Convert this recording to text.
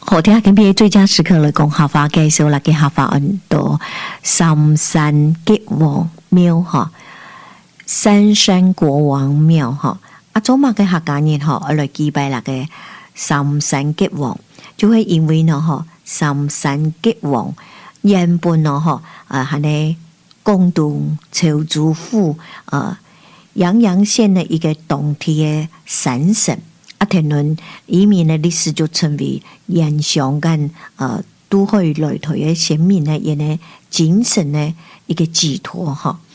好，聽下今最佳時刻來講客家介紹啦，嘅客家很多三山吉王廟哈，三山國王廟哈，早晚嘅客家人哈來祭拜那個三山吉王，就會因為呢哈三山吉王原本呢哈係呢廣東潮州府陽陽縣的一個當地嘅山神。天倫移民的歷史就成為延續跟都會來台嘅先民呢，也呢精神呢一個寄託哈。